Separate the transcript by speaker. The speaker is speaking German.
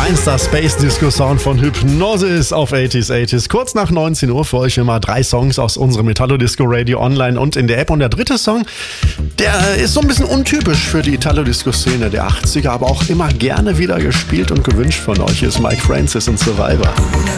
Speaker 1: Feinster Space Disco Sound von Hypnosis auf 80s. Kurz nach 19 Uhr für euch immer 3 Songs aus unserem Italo Disco Radio online und in der App. Und der dritte Song, der ist so ein bisschen untypisch für die Italo Disco Szene der 80er, aber auch immer gerne wieder gespielt und gewünscht von euch, ist Mike Francis und Survivor.